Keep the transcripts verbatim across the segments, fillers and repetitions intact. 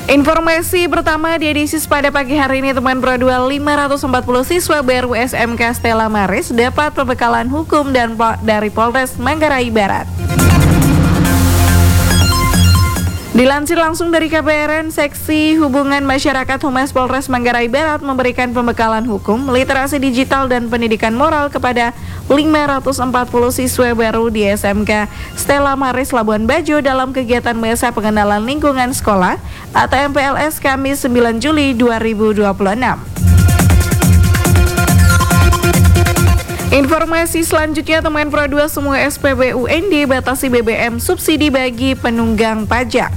Informasi pertama di edisi pada pagi hari ini, teman Pro dua, lima ratus empat puluh siswa B R U S M K Stella Maris dapat pembekalan hukum dan dari Polres Manggarai Barat. Dilansir langsung dari K B R N, Seksi Hubungan Masyarakat Humas Polres Manggarai Barat memberikan pembekalan hukum, literasi digital dan pendidikan moral kepada lima ratus empat puluh siswa baru di S M K Stella Maris Labuan Bajo dalam kegiatan Mesa Pengenalan Lingkungan Sekolah atau M P L S Kamis sembilan Juli dua ribu dua puluh enam. Informasi selanjutnya, teman Pro dua, semua S P B U N D batasi B B M subsidi bagi penunggang pajak.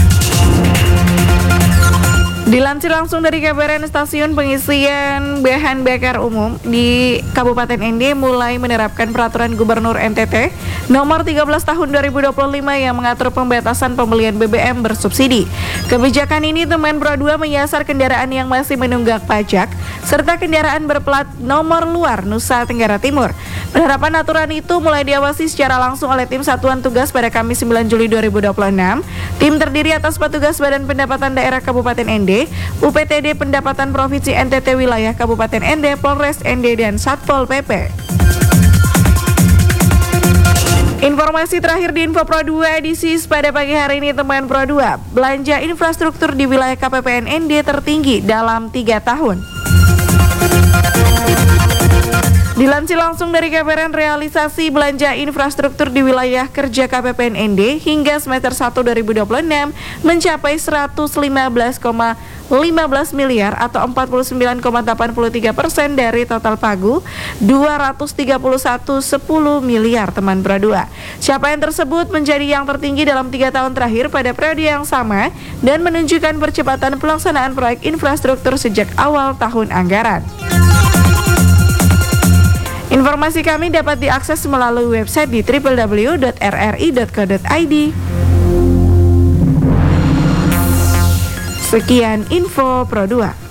Dilansir langsung dari K B R N, stasiun pengisian bahan bakar umum di Kabupaten N D mulai menerapkan peraturan Gubernur N T T nomor tiga belas tahun dua ribu dua puluh lima yang mengatur pembatasan pembelian B B M bersubsidi. Kebijakan ini, teman Pro dua, menyasar kendaraan yang masih menunggak pajak serta kendaraan berplat nomor luar Nusa Tenggara Timur. Penerapan aturan itu mulai diawasi secara langsung oleh tim Satuan Tugas pada Kamis sembilan Juli dua ribu dua puluh enam. Tim terdiri atas petugas Badan Pendapatan Daerah Kabupaten N D, U P T D Pendapatan Provinsi N T T Wilayah Kabupaten N D, Polres N D, dan Satpol P P. Informasi terakhir di Info Pro dua edisi pada pagi hari ini, teman Pro dua, belanja infrastruktur di wilayah K P P N N D tertinggi dalam tiga tahun. Dilansir langsung dari K B R N, realisasi belanja infrastruktur di wilayah kerja K P P N N D hingga semester satu dua ribu dua puluh enam mencapai seratus lima belas koma lima belas miliar atau empat puluh sembilan koma delapan puluh tiga persen dari total pagu dua ratus tiga puluh satu koma sepuluh miliar, teman Pro dua. Capaian tersebut menjadi yang tertinggi dalam tiga tahun terakhir pada periode yang sama dan menunjukkan percepatan pelaksanaan proyek infrastruktur sejak awal tahun anggaran. Informasi kami dapat diakses melalui website di w w w dot r r i dot co dot i d. Sekian Info Pro dua.